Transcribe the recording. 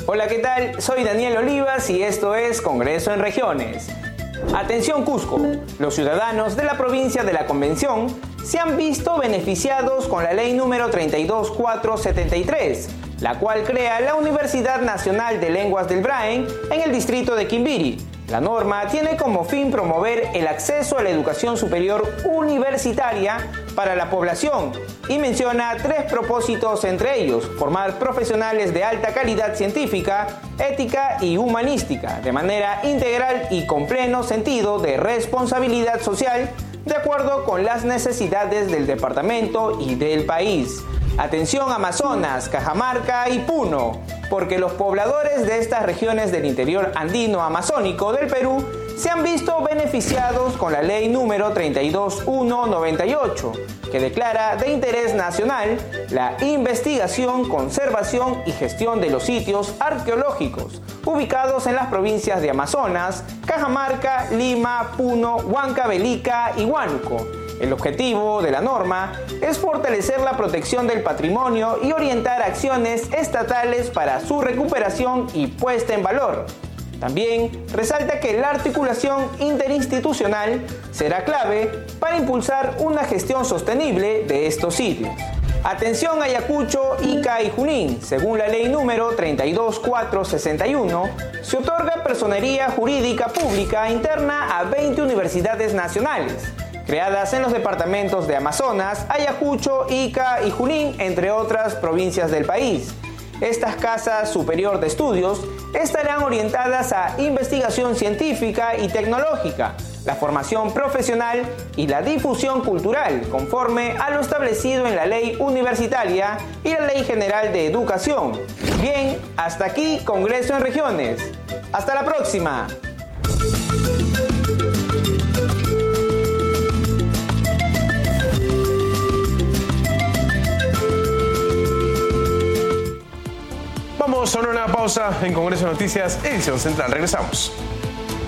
Hola, ¿qué tal? Soy Daniel Olivas y esto es Congreso en Regiones. Atención Cusco, los ciudadanos de la provincia de La Convención se han visto beneficiados con la ley número 32473, la cual crea la Universidad Nacional de Lenguas del Braen en el distrito de Quimbiri. La norma tiene como fin promover el acceso a la educación superior universitaria para la población y menciona 3 propósitos, entre ellos formar profesionales de alta calidad científica, ética y humanística, de manera integral y con pleno sentido de responsabilidad social, de acuerdo con las necesidades del departamento y del país. Atención Amazonas, Cajamarca y Puno, porque los pobladores de estas regiones del interior andino amazónico del Perú se han visto beneficiados con la ley número 32198, que declara de interés nacional la investigación, conservación y gestión de los sitios arqueológicos ubicados en las provincias de Amazonas, Cajamarca, Lima, Puno, Huancavelica y Huánuco. El objetivo de la norma es fortalecer la protección del patrimonio y orientar acciones estatales para su recuperación y puesta en valor. También resalta que la articulación interinstitucional será clave para impulsar una gestión sostenible de estos sitios. Atención Ayacucho, Ica y Junín, según la ley número 32461, se otorga personería jurídica pública interna a 20 universidades nacionales, creadas en los departamentos de Amazonas, Ayacucho, Ica y Junín, entre otras provincias del país. Estas casas superior de estudios estarán orientadas a investigación científica y tecnológica, la formación profesional y la difusión cultural, conforme a lo establecido en la Ley Universitaria y la Ley General de Educación. Bien, hasta aquí Congreso en Regiones. ¡Hasta la próxima! Vamos a una pausa en Congreso de Noticias, edición central. Regresamos.